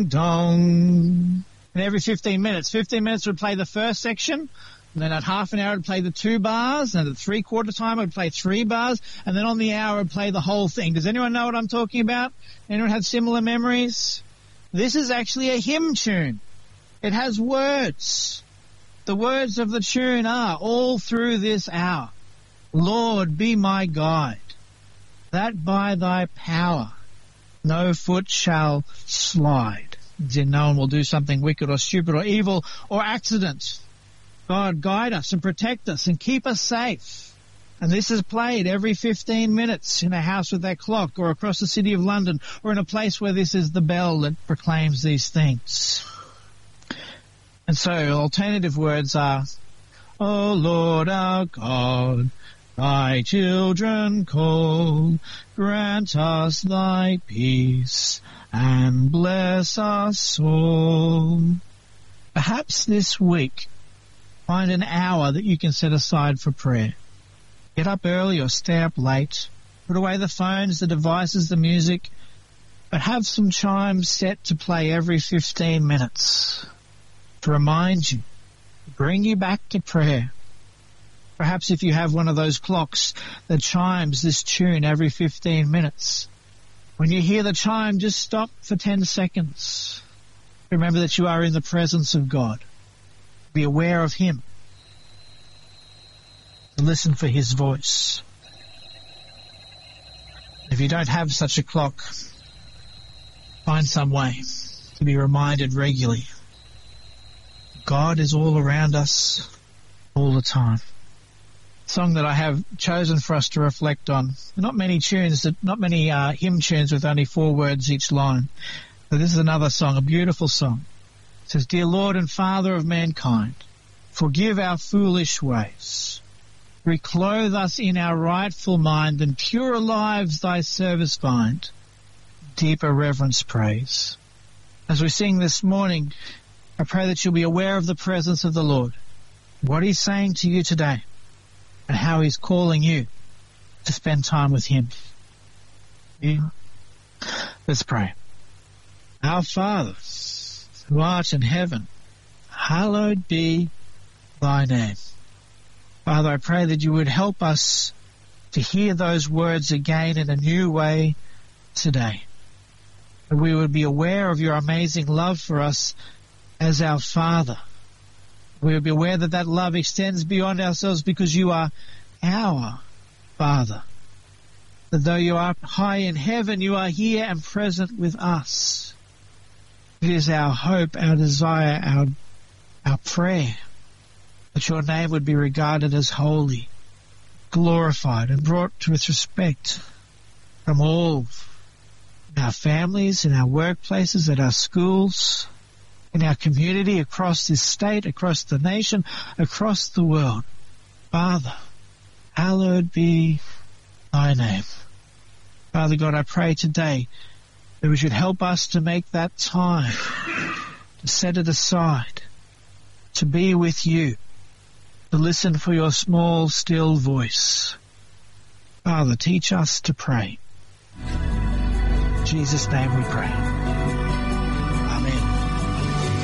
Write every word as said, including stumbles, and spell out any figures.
dong. And every fifteen minutes, fifteen minutes would play the first section. And then at half an hour, it would play the two bars. And at three-quarter time, it would play three bars. And then on the hour, it would play the whole thing. Does anyone know what I'm talking about? Anyone have similar memories? This is actually a hymn tune. It has words. The words of the tune are all through this hour. Lord, be my guide, that by thy power no foot shall slide. Then no one will do something wicked or stupid or evil or accident. God, guide us and protect us and keep us safe. And this is played every fifteen minutes in a house with that clock or across the city of London or in a place where this is the bell that proclaims these things. And so alternative words are, O Lord our God, thy children call, grant us thy peace and bless us all. Perhaps this week, find an hour that you can set aside for prayer. Get up early or stay up late. Put away the phones, the devices, the music, but have some chimes set to play every fifteen minutes to remind you, bring you back to prayer. Perhaps if you have one of those clocks that chimes this tune every fifteen minutes, when you hear the chime, just stop for ten seconds. Remember that you are in the presence of God. Be aware of him. Listen for his voice. If you don't have such a clock, find some way to be reminded regularly. God is all around us all the time. The song that I have chosen for us to reflect on, not many tunes, not many uh, hymn tunes with only four words each line. But this is another song, a beautiful song. It says, Dear Lord and Father of mankind, forgive our foolish ways. Reclothe us in our rightful mind, and purer lives thy service find. Deeper reverence praise. As we sing this morning, I pray that you'll be aware of the presence of the Lord, what he's saying to you today, and how he's calling you to spend time with him. Yeah. Let's pray. Our Father, who art in heaven, hallowed be thy name. Father, I pray that you would help us to hear those words again in a new way today. That we would be aware of your amazing love for us as our Father. We would be aware that that love extends beyond ourselves because you are our Father. That though you are high in heaven, you are here and present with us. It is our hope, our desire, our, our prayer that your name would be regarded as holy, glorified, and brought with respect from all in our families, in our workplaces, at our schools, in our community, across this state, across the nation, across the world. Father, hallowed be thy name. Father God, I pray today that we should help us to make that time, to set it aside, to be with you, to listen for your small, still voice. Father, teach us to pray. In Jesus' name we pray.